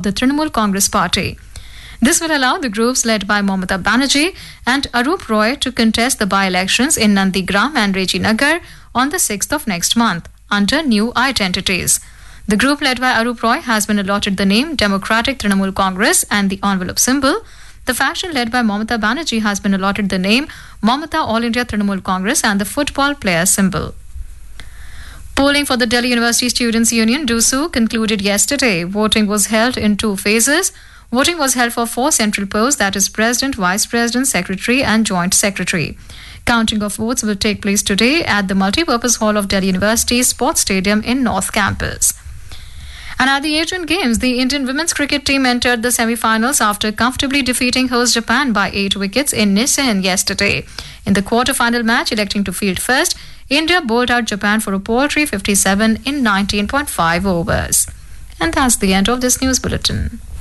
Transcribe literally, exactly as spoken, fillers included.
the Trinamool Congress Party. This will allow the groups led by Mamata Banerjee and Arup Roy to contest the by-elections in Nandigram and Rejinagar on the sixth of next month under new identities. The group led by Arup Roy has been allotted the name Democratic Trinamool Congress and the envelope symbol. The faction led by Mamata Banerjee has been allotted the name Mamata All India Trinamool Congress and the football player symbol. Polling for the Delhi University Students' Union, D U S U, concluded yesterday. Voting was held in two phases. Voting was held for four central posts, that is President, Vice President, Secretary and Joint Secretary. Counting of votes will take place today at the Multipurpose Hall of Delhi University Sports Stadium in North Campus. And at the Asian Games, the Indian women's cricket team entered the semi-finals after comfortably defeating host Japan by eight wickets in Nissan yesterday. In the quarter-final match, electing to field first, India bowled out Japan for a paltry fifty-seven in nineteen point five overs. And that's the end of this news bulletin.